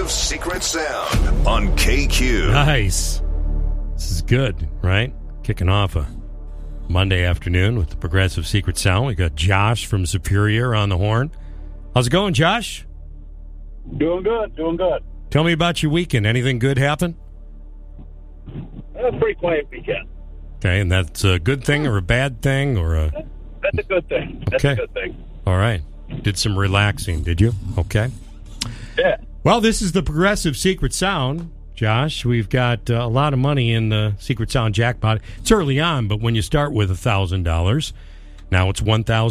Progressive Secret Sound on KQ. Nice. This is good, right? Kicking off a Monday afternoon with the Progressive Secret Sound. We got Josh from Superior on the horn. How's it going, Josh? Doing good. Tell me about your weekend. Anything good happen? A pretty quiet weekend. Okay, and that's a good thing or a bad thing or a... That's a good thing. That's a good thing. All right. Did some relaxing, did you? Okay. Yeah. Well, this is the Progressive Secret Sound, Josh. We've got a lot of money in the Secret Sound jackpot. It's early on, but when you start with $1,000, now it's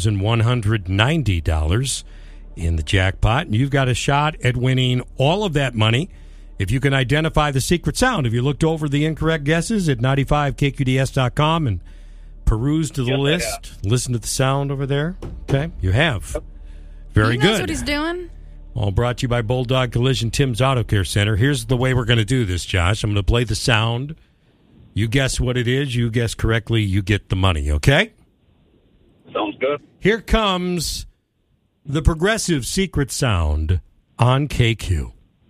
$1,190 in the jackpot, and you've got a shot at winning all of that money if you can identify the Secret Sound. Have you looked over the incorrect guesses at 95KQDS.com and perused the list, listen to the sound over there? Okay, you have. Very good. He knows what he's doing. All brought to you by Bulldog Collision, Tim's Auto Care Center. Here's the way we're going to do this, Josh. I'm going to play the sound. You guess what it is. You guess correctly, you get the money, okay? Sounds good. Here comes the Progressive Secret Sound on KQ.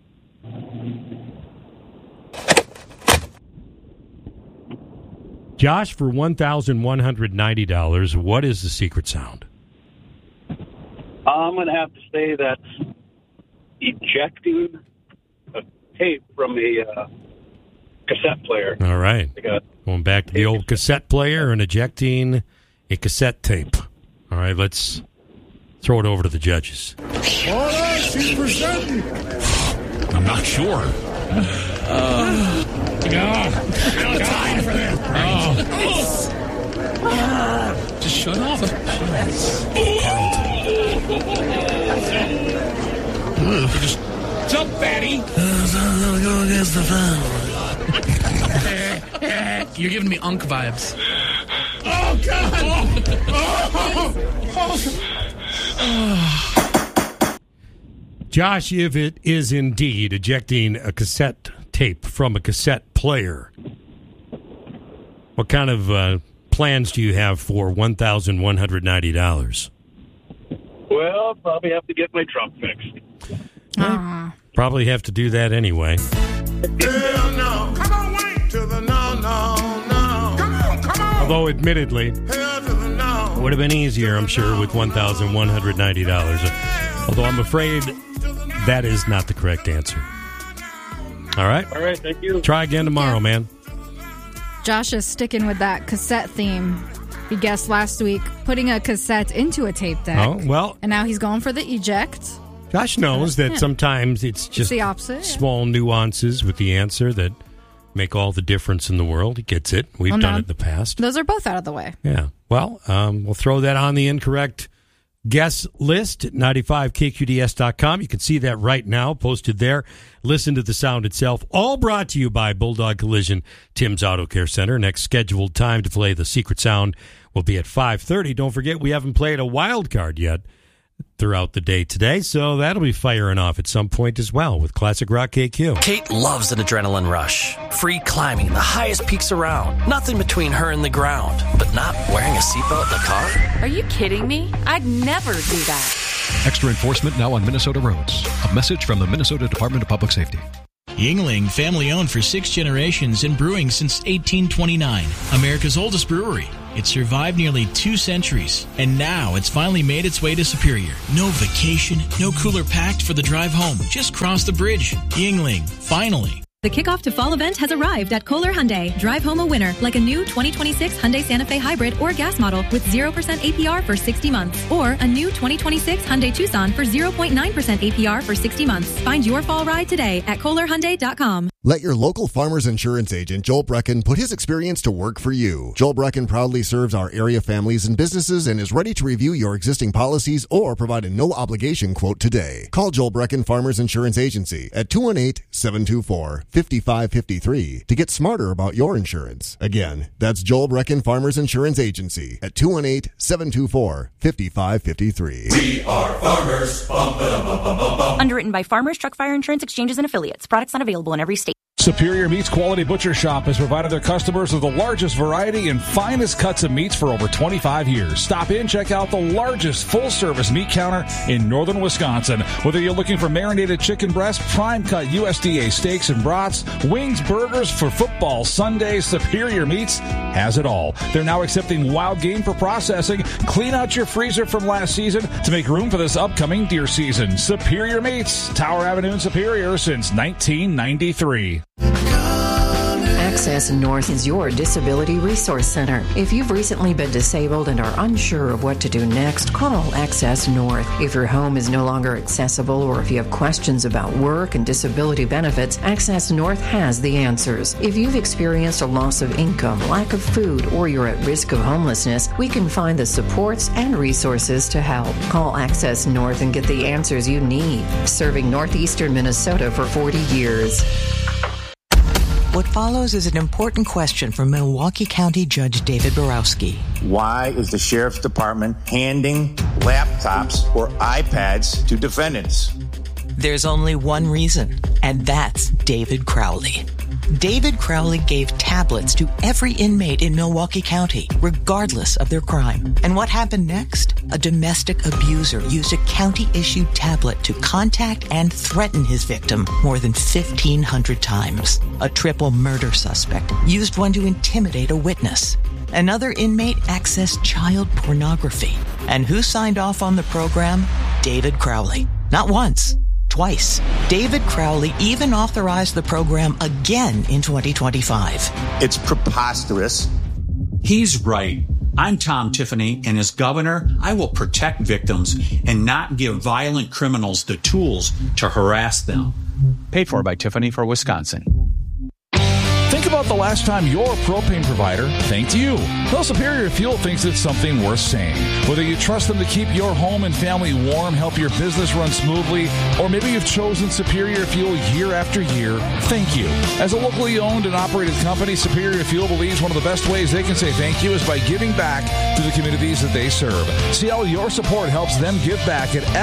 Josh, for $1,190, what is the secret sound? I'm going to have to say that's ejecting a tape from a cassette player. All right. Going back to the old cassette player and ejecting a cassette tape. All right, let's throw it over to the judges. All right, she's presenting. I'm not sure. No time for this. Just shut off. Just jump, fatty. Go against the fan. You're giving me Unk vibes. Oh, God. Josh, if it is indeed ejecting a cassette tape from a cassette player, what kind of plans do you have for $1,190? Well, I'll probably have to get my trunk fixed. Probably have to do that anyway. Hell no. Come on, wait to the no. Come on. Although, admittedly, Hell to the no. would have been easier, I'm sure, with $1,190. Although I'm afraid that is not the correct answer. All right? All right, thank you. Try again tomorrow, man. Josh is sticking with that cassette theme. He guessed last week, putting a cassette into a tape deck. Oh, well. And now he's going for the eject. Josh knows that sometimes it's just the opposite, small nuances with the answer that make all the difference in the world. He gets it. We've done it in the past. Those are both out of the way. Yeah. Well, we'll throw that on the incorrect guess list at 95KQDS.com. You can see that right now, posted there. Listen to the sound itself. All brought to you by Bulldog Collision, Tim's Auto Care Center. Next scheduled time to play the secret sound will be at 5:30. Don't forget, we haven't played a wild card yet throughout the day today, so that'll be firing off at some point as well with Classic Rock KQ. Kate loves an adrenaline rush. Free climbing the highest peaks around. Nothing between her and the ground. But not wearing a seatbelt in the car? Are you kidding me? I'd never do that. Extra enforcement now on Minnesota roads. A message from the Minnesota Department of Public Safety. Yuengling, family owned for 6 generations and brewing since 1829. America's oldest brewery. It survived nearly 2 centuries, and now it's finally made its way to Superior. No vacation, no cooler packed for the drive home. Just cross the bridge. Yuengling, finally. The kickoff to fall event has arrived at Kohler Hyundai. Drive home a winner, like a new 2026 Hyundai Santa Fe Hybrid or gas model with 0% APR for 60 months. Or a new 2026 Hyundai Tucson for 0.9% APR for 60 months. Find your fall ride today at KohlerHyundai.com. Let your local Farmers Insurance agent, Joel Brecken, put his experience to work for you. Joel Brecken proudly serves our area families and businesses and is ready to review your existing policies or provide a no-obligation quote today. Call Joel Brecken Farmers Insurance Agency at 218-724-5553 to get smarter about your insurance. Again, that's Joel Brecken Farmers Insurance Agency at 218-724-5553. We are farmers. Underwritten by Farmers Truck Fire Insurance Exchanges and Affiliates. Products not available in every state. Superior Meats Quality Butcher Shop has provided their customers with the largest variety and finest cuts of meats for over 25 years. Stop in, check out the largest full-service meat counter in northern Wisconsin. Whether you're looking for marinated chicken breast, prime-cut USDA steaks and brats, wings, burgers for football Sundays, Superior Meats has it all. They're now accepting wild game for processing. Clean out your freezer from last season to make room for this upcoming deer season. Superior Meats, Tower Avenue in Superior since 1993. Access North is your disability resource center. If you've recently been disabled and are unsure of what to do next, call Access North. If your home is no longer accessible or if you have questions about work and disability benefits, Access North has the answers. If you've experienced a loss of income, lack of food, or you're at risk of homelessness, we can find the supports and resources to help. Call Access North and get the answers you need. Serving northeastern Minnesota for 40 years. What follows is an important question from Milwaukee County Judge David Borowski. Why is the Sheriff's Department handing laptops or iPads to defendants? There's only one reason, and that's David Crowley. David Crowley gave tablets to every inmate in Milwaukee County, regardless of their crime. And what happened next? A domestic abuser used a county-issued tablet to contact and threaten his victim more than 1,500 times. A triple murder suspect used one to intimidate a witness. Another inmate accessed child pornography. And who signed off on the program? David Crowley. Not once. Twice. David Crowley even authorized the program again in 2025. It's preposterous. He's right. I'm Tom Tiffany, and as governor, I will protect victims and not give violent criminals the tools to harass them. Paid for by Tiffany for Wisconsin. Think about the last time your propane provider thanked you. Well, Superior Fuel thinks it's something worth saying. Whether you trust them to keep your home and family warm, help your business run smoothly, or maybe you've chosen Superior Fuel year after year, thank you. As a locally owned and operated company, Superior Fuel believes one of the best ways they can say thank you is by giving back to the communities that they serve. See how your support helps them give back at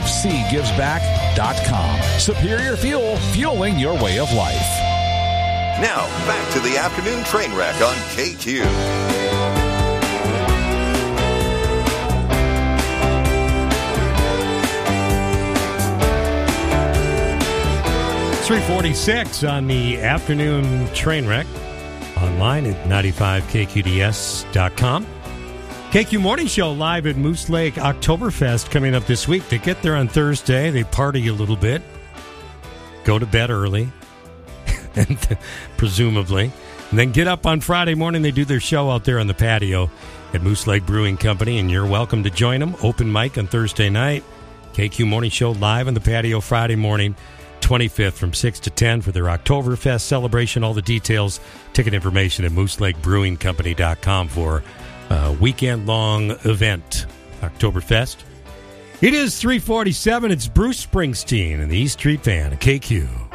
sfcgivesback.com. Superior Fuel, fueling your way of life. Now, back to the afternoon train wreck on KQ. It's 3:46 on the afternoon train wreck. Online at 95KQDS.com. KQ Morning Show live at Moose Lake Oktoberfest coming up this week. They get there on Thursday. They party a little bit. Go to bed early. And presumably, and then get up on Friday morning. They do their show out there on the patio at Moose Lake Brewing Company, and you're welcome to join them. Open mic on Thursday night. KQ Morning Show live on the patio Friday morning, 25th from 6 to 10 for their Oktoberfest celebration. All the details, ticket information at mooselakebbrewingcompany.com for a weekend-long event, Oktoberfest. It is 3:47. It's Bruce Springsteen and the East Street Band at KQ.